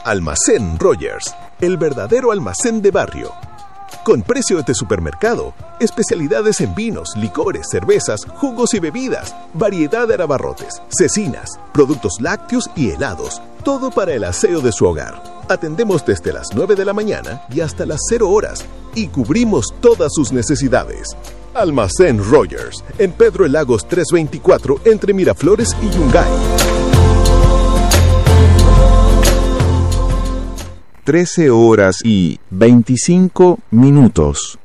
Almacén Rogers, el verdadero almacén de barrio. Con precios de supermercado, especialidades en vinos, licores, cervezas, jugos y bebidas, variedad de abarrotes, cecinas, productos lácteos y helados, todo para el aseo de su hogar. Atendemos desde las 9 de la mañana y hasta las 0 horas y cubrimos todas sus necesidades. Almacén Rogers, en Pedro el Lagos 324, entre Miraflores y Yungay. 13 horas y 25 minutos.